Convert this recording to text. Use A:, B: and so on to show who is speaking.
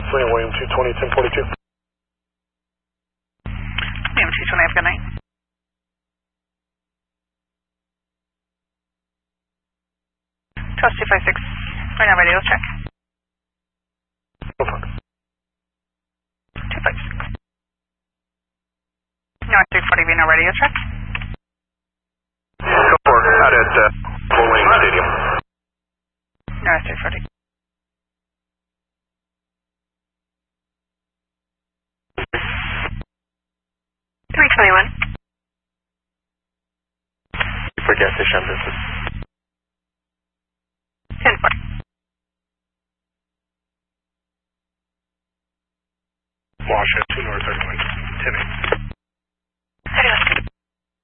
A: Selena William 220, 1042.
B: William 220, have a good night. Toast 256, right now radio check.
A: No problem.
B: 256. North 340, Reno radio check.
A: Go for it, out at Bowling Stadium.
B: North 340.
A: Forget the shuttle.